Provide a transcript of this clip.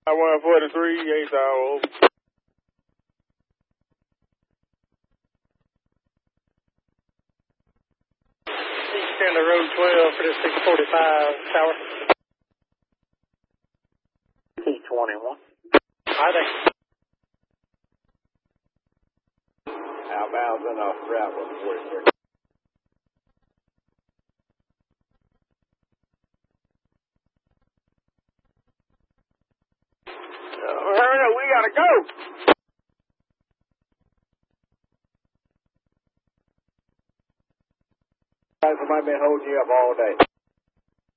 143, 8 hour. East end of road 12 for the 645 tower. T21. I think. Outbound's in off route 143. Hurry up, we gotta go. Guys might be holding you up all day.